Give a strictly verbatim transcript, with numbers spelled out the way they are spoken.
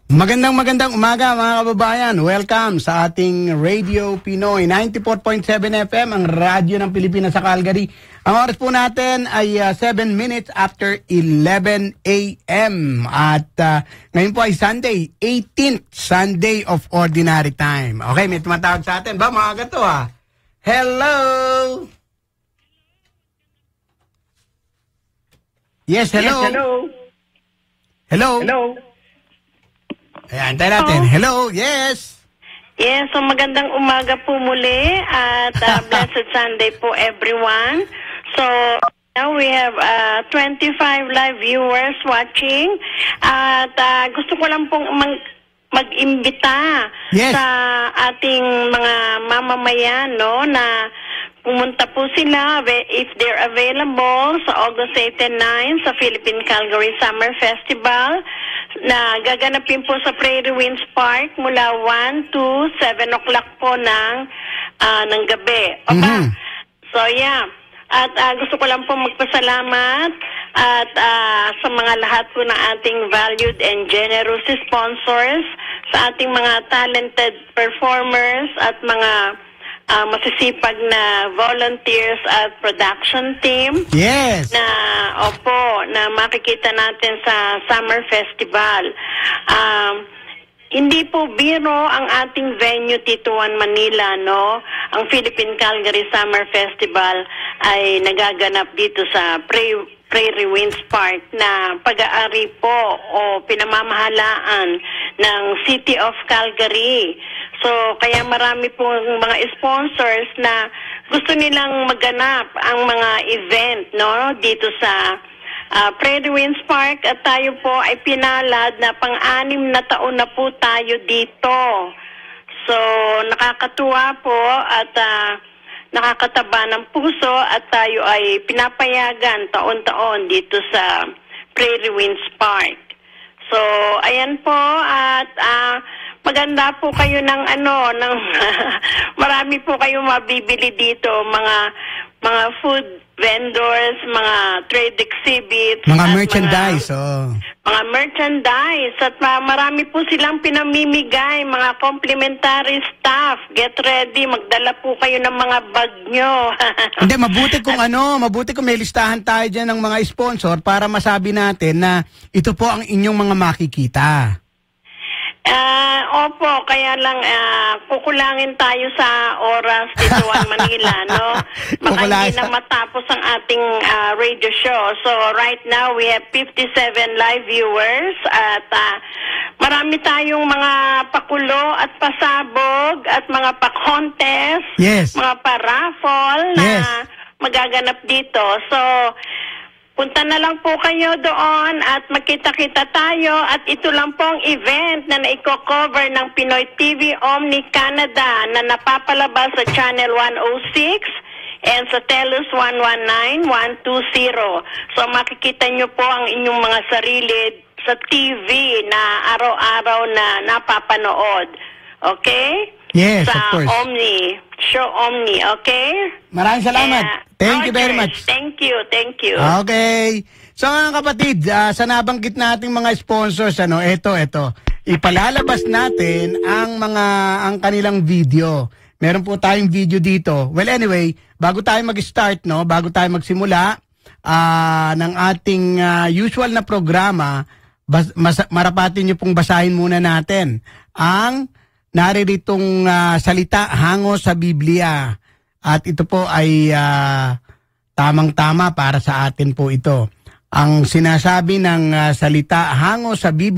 Magandang magandang umaga mga kababayan. Welcome sa ating Radio Pinoy ninety-four point seven F M, ang radyo ng Pilipinas sa Calgary. Ang oras po natin ay uh, seven minutes after eleven A M At uh, ngayon po ay Sunday, eighteenth Sunday of Ordinary Time. Okay, may tumatawag sa atin. Ba, mga to ha? Hello! Yes, hello. Yes, hello. Hello. Hello. Ayan, tayo natin. Hello, yes. Yes, so magandang umaga po muli at uh, blessed Sunday po everyone. So now we have uh, twenty-five live viewers watching at uh, gusto ko lang pong mag- mag-imbita yes. sa ating mga mamamayan, no, na pumunta po sila if they're available sa August eight and nine sa Philippine Calgary Summer Festival na gaganapin po sa Prairie Winds Park mula one to seven o'clock po ng, uh, ng gabi. Okay? Mm-hmm. So yeah, at uh, gusto ko lang po magpasalamat at uh, sa mga lahat po ng ating valued and generous sponsors, sa ating mga talented performers at mga Uh, masisipag na volunteers at production team. Yes. Na, opo, na makikita natin sa Summer Festival. Um, hindi po biro ang ating venue, Tituan, Manila, no? Ang Philippine Calgary Summer Festival ay nagaganap dito sa Prairie Prairie Winds Park na pag-aari po o pinamamahalaan ng City of Calgary. So, kaya marami pong mga sponsors na gusto nilang maganap ang mga event, no, dito sa uh, Prairie Winds Park, at tayo po ay pinalad na pang-anim na taon na po tayo dito. So, nakakatuwa po at uh, nakakataba ng puso at tayo ay pinapayagan taon-taon dito sa Prairie Winds Park. So, ayan po at uh, maganda po kayo ng ano, ng marami po kayo mabibili dito, mga mga food vendors, mga trade exhibits, mga merchandise, mga, oh. Mga merchandise at uh, marami po silang pinamimigay, mga complimentary staff. Get ready, magdala po kayo ng mga bag nyo. Hindi, mabuti kung ano, mabuti kung may listahan tayo dyan ng mga sponsor para masabi natin na ito po ang inyong mga makikita. Uh, opo, kaya lang uh, kukulangin tayo sa oras dito sa Manila, no? Baka hindi na matapos ang ating uh, radio show. So right now we have fifty-seven live viewers at uh, marami tayong mga pakulo at pasabog at mga pa-contest, yes. mga pa-raffle yes. na magaganap dito. So punta na lang po kayo doon at magkita-kita tayo at ito lang pong event na naiko-cover ng Pinoy T V Omni Canada na napapalabas sa Channel one oh six and sa Telus one nineteen one twenty. So makikita nyo po ang inyong mga sarili sa T V na araw-araw na napapanood. Okay? Yes, sa of course. Omni. Show Omni, okay? Maraming salamat. Uh, Thank you okay. very much. Thank you, thank you. Okay. So mga kapatid, uh, sa nabanggit nating mga sponsors, ano, eto, eto. Ipalalabas natin ang mga, ang kanilang video. Meron po tayong video dito. Well, anyway, bago tayo mag-start, no, bago tayo magsimula uh, ng ating uh, usual na programa, bas, mas, marapatin nyo pong basahin muna natin ang nariritong uh, salita hango sa Biblia. At ito po ay uh, tamang-tama para sa atin po ito. Ang sinasabi ng uh, salita hango sa Biblia